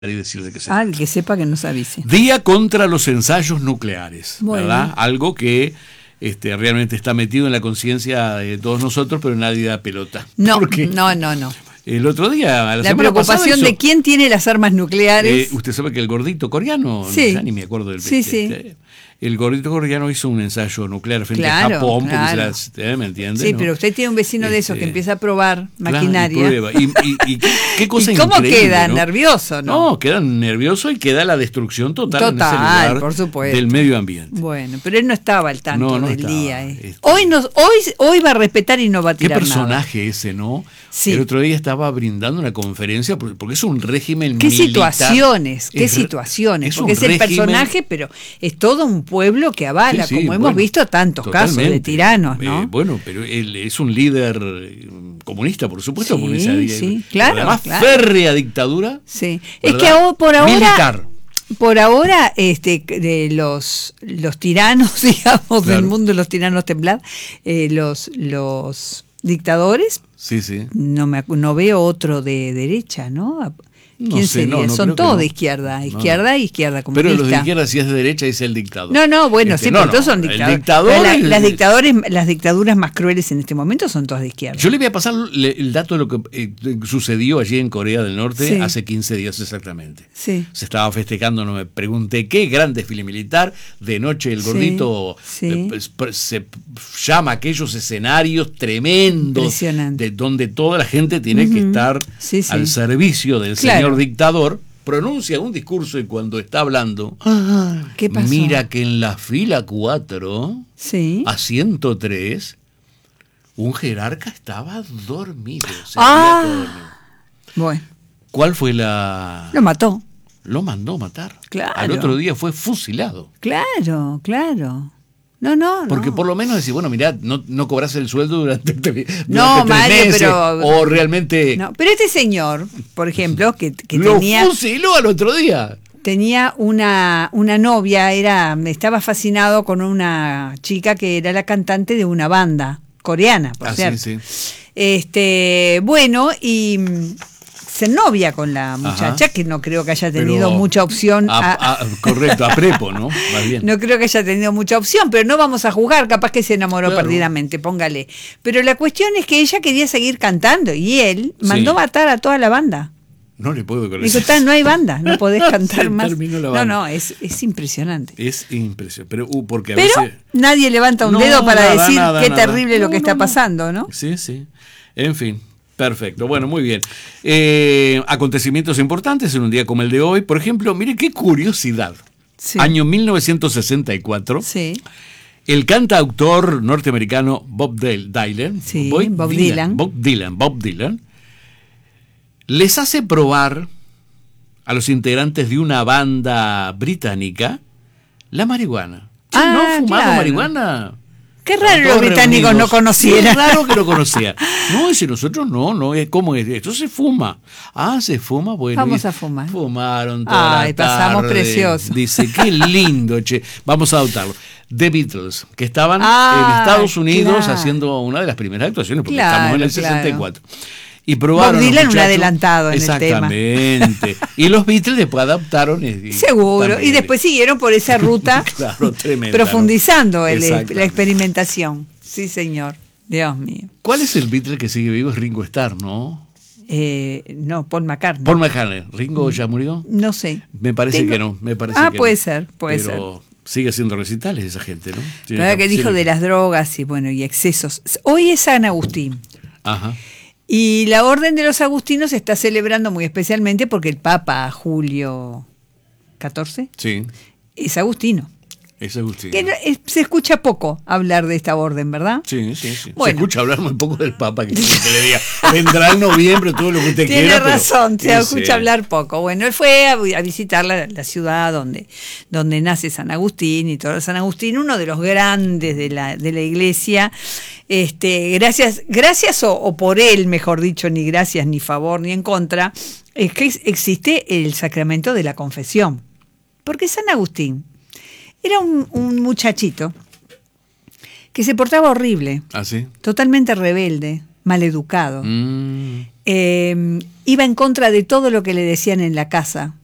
y decirle que sepa. Ah, el que sepa que nos avise. Día contra los ensayos nucleares, bueno. ¿verdad? Algo que realmente está metido en la conciencia de todos nosotros, pero nadie da pelota. No, porque no. El otro día, la preocupación de quién tiene las armas nucleares. Usted sabe que el gordito coreano, sí. ya ni me acuerdo del sí. El gordito coreano hizo un ensayo nuclear frente a Japón, claro. Porque ¿me entiende? Sí, ¿no? pero usted tiene un vecino de esos que empieza a probar maquinaria. Claro, y qué cosa ¿Y cómo increíble, queda? ¿no? Nervioso, ¿no? No, queda nervioso y queda la destrucción total en ese lugar por supuesto. del medio ambiente. Bueno, pero él no estaba al tanto del estaba, día. Hoy va a respetar y no va a tirar Qué personaje nada. ese, ¿no? Sí. El otro día estaba brindando una conferencia porque es un régimen ¿Qué militar. Qué situaciones? Porque es el régimen, personaje, pero es todo un pueblo que avala, sí, como hemos visto tantos casos de tiranos, ¿no? Bueno, pero él es un líder comunista, por supuesto. Sí, claro. Además, férrea dictadura. Sí. ¿verdad? Es que por ahora... militar. Por ahora, de los tiranos, digamos, del mundo de los tiranos temblados, los dictadores, sí. No veo otro de derecha, ¿no? ¿Quién sería? Son todos de izquierda, izquierda comunista. Pero los de izquierda, si es de derecha, es el dictador. Bueno, sí, pero todos son dictadores. Las dictaduras más crueles en este momento son todas de izquierda. Yo le voy a pasar el dato de lo que sucedió allí en Corea del Norte hace 15 días exactamente. Sí. Se estaba festejando, no me pregunté qué gran desfile militar. De noche el gordito se llama aquellos escenarios tremendos de donde toda la gente tiene que estar al servicio del señor dictador, pronuncia un discurso y cuando está hablando, ¿qué pasó? Mira que en la fila 4, asiento 3, un jerarca estaba dormido. Bueno. ¿Cuál fue la...? Lo mató. Lo mandó matar. Claro. Al otro día fue fusilado. Claro. No. Porque por lo menos decir, bueno, mirá, no cobras el sueldo durante 3 meses, pero... O realmente... No, pero este señor, por ejemplo, que lo fusiló al otro día. Tenía una novia, estaba fascinado con una chica que era la cantante de una banda coreana, por cierto. Sí. Bueno, y... ser novia con la muchacha, que no creo que haya tenido mucha opción. Correcto, a prepo, ¿no? Más bien. No creo que haya tenido mucha opción, pero no vamos a juzgar, capaz que se enamoró perdidamente, póngale. Pero la cuestión es que ella quería seguir cantando y él mandó matar a toda la banda. No le puedo creer. Dijo, no hay banda, no podés cantar más. No, es impresionante. Es impresionante. Pero porque nadie levanta un dedo para decir qué terrible lo que está pasando, ¿no? Sí. En fin. Perfecto, bueno, muy bien. Acontecimientos importantes en un día como el de hoy. Por ejemplo, mire qué curiosidad. Año 1964. El cantautor norteamericano Bob Dylan les hace probar a los integrantes de una banda británica la marihuana. ¿No han fumado marihuana? Qué raro los británicos no conocieran. Qué raro que lo conocían. No, si nosotros no, ¿cómo es? Esto se fuma. Se fuma, bueno. Vamos a fumar. Fumaron toda la tarde. Pasamos precioso. Dice, qué lindo, che. Vamos a adoptarlo. The Beatles, que estaban en Estados Unidos haciendo una de las primeras actuaciones, porque estamos en el 64. Y probaron. Bob Dylan un adelantado en el tema. Exactamente. Y los Beatles después adaptaron. Seguro. También. Y después siguieron por esa ruta. Tremenda, profundizando la experimentación. Sí, señor. Dios mío. ¿Cuál es el Beatle que sigue vivo? Es Ringo Starr, ¿no? No, Paul McCartney. Paul McCartney. ¿Ringo ya murió? No sé. Me parece que no. Puede ser. Pero sigue haciendo recitales esa gente, ¿no? Claro que dijo de las drogas y excesos. Hoy es San Agustín. Ajá. Y la Orden de los Agustinos se está celebrando muy especialmente porque el Papa Julio XIV es agustino. Es agustino. Se escucha poco hablar de esta orden, ¿verdad? Sí. Bueno. Se escucha hablar muy poco del Papa, que le diga, vendrá en noviembre todo lo que usted quiera. Tiene razón, se escucha hablar poco. Bueno, él fue a visitar la ciudad donde nace San Agustín y todo. San Agustín, uno de los grandes de la iglesia. Gracias o por él, mejor dicho, ni gracias, ni favor, ni en contra, es que existe el sacramento de la confesión. Porque San Agustín era un muchachito que se portaba horrible. ¿Ah, sí? Totalmente rebelde, maleducado. Iba en contra de todo lo que le decían en la casa.